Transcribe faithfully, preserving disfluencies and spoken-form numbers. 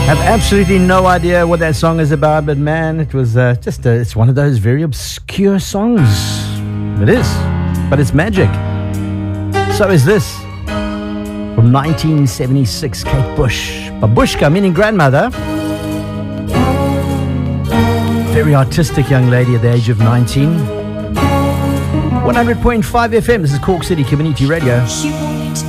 Have absolutely no idea what that song is about, but man, it was uh, just, a, it's one of those very obscure songs. It is, but it's magic. So is this. From nineteen seventy-six, Kate Bush. Babushka, meaning grandmother. Very artistic young lady at the age of nineteen. one hundred point five F M, this is Cork City Community Radio.